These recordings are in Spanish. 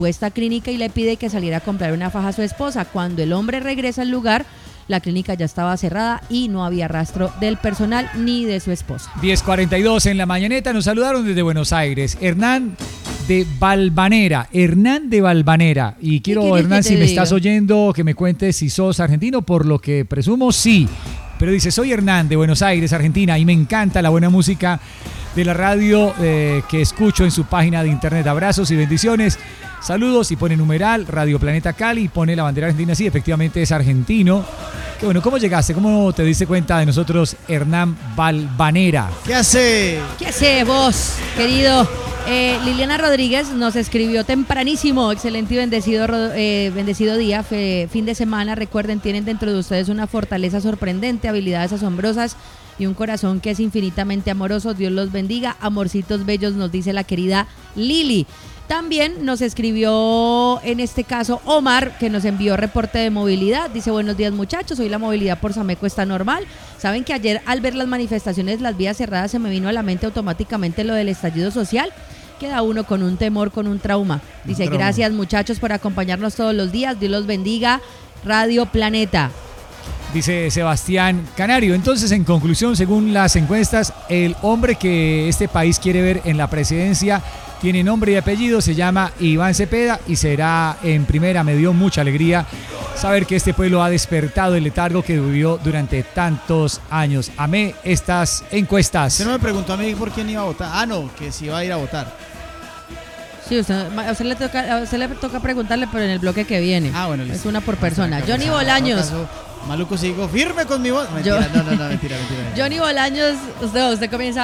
esta clínica y le pide que saliera a comprar una faja a su esposa. Cuando el hombre regresa al lugar, la clínica ya estaba cerrada y no había rastro del personal ni de su esposa. 10:42 en la mañaneta. Nos saludaron desde Buenos Aires. Hernán de Valvanera. Y quiero, Hernán, si me estás oyendo, que me cuentes si sos argentino. Por lo que presumo, sí. Pero dice, soy Hernán de Buenos Aires, Argentina, y me encanta la buena música de la radio que escucho en su página de internet. Abrazos y bendiciones. Saludos, y pone numeral Radio Planeta Cali y pone la bandera argentina. Sí, efectivamente es argentino. Qué bueno, ¿cómo llegaste? ¿Cómo te diste cuenta de nosotros, Hernán Valvanera? ¿Qué hace? ¿Qué hace vos, querido? Liliana Rodríguez nos escribió tempranísimo. Excelente y bendecido día, fin de semana. Recuerden, tienen dentro de ustedes una fortaleza sorprendente, habilidades asombrosas y un corazón que es infinitamente amoroso. Dios los bendiga. Amorcitos bellos, nos dice la querida Lili. También nos escribió, en este caso, Omar, que nos envió reporte de movilidad. Dice, buenos días muchachos, hoy la movilidad por Sameco está normal. Saben que ayer al ver las manifestaciones, las vías cerradas, se me vino a la mente automáticamente lo del estallido social. Queda uno con un temor, con un trauma. Dice, gracias muchachos por acompañarnos todos los días. Dios los bendiga. Radio Planeta. Dice Sebastián Canario. Entonces, en conclusión, según las encuestas, el hombre que este país quiere ver en la presidencia tiene nombre y apellido, se llama Iván Cepeda y será en primera. Me dio mucha alegría saber que este pueblo ha despertado el letargo que vivió durante tantos años. Amé estas encuestas. Usted no me preguntó a mí por quién iba a votar. Ah, no, que si iba a ir a votar. Sí, a usted le toca preguntarle, pero en el bloque que viene. Ah, bueno, listo. Es una por persona. Johnny Bolaños. Maluco, sigo firme con mi voz. Mentira, no, mentira. Johnny Bolaños, usted comienza.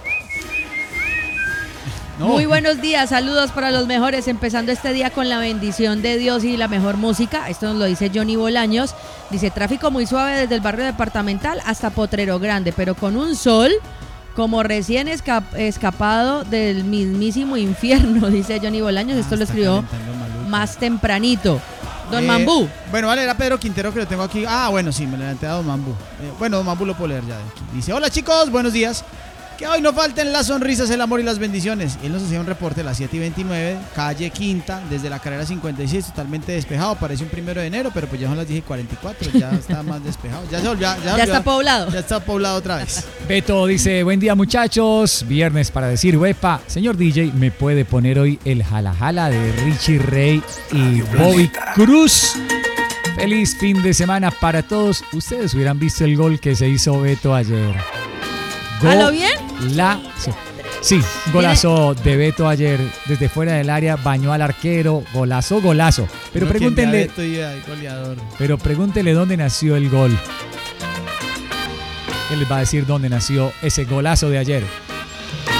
No. Muy buenos días, saludos para los mejores, empezando este día con la bendición de Dios y la mejor música. Esto nos lo dice Johnny Bolaños. Dice, tráfico muy suave desde el barrio departamental hasta Potrero Grande, pero con un sol como recién escapado del mismísimo infierno, dice Johnny Bolaños. Esto lo escribió más tempranito. Don Mambú. Bueno, vale, era Pedro Quintero que lo tengo aquí. Ah, bueno, sí, me lo adelanté a Don Mambú. Bueno, Don Mambú lo puedo leer ya de aquí. Dice, hola chicos, buenos días. Que hoy no falten las sonrisas, el amor y las bendiciones. Él nos hacía un reporte a las 7:29, calle Quinta, desde la carrera 56, totalmente despejado. Parece un 1 de enero, pero pues ya son las 10:44, ya está más despejado. Ya está poblado. Ya está poblado otra vez. Beto dice, buen día muchachos, viernes para decir, huepa, señor DJ, ¿me puede poner hoy el jala jala de Richie Ray y Bobby Cruz? Feliz fin de semana para todos. Ustedes hubieran visto el gol que se hizo Beto ayer. ¿A lo bien? Sí, golazo de Beto ayer desde fuera del área, bañó al arquero, golazo. Pero pregúntenle, dónde nació el gol. Él les va a decir dónde nació ese golazo de ayer.